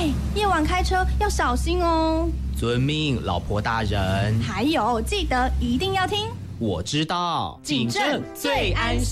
夜晚开车要小心哦。 遵命，老婆大人。 还有，记得一定要听。 我知道， 警政最安心。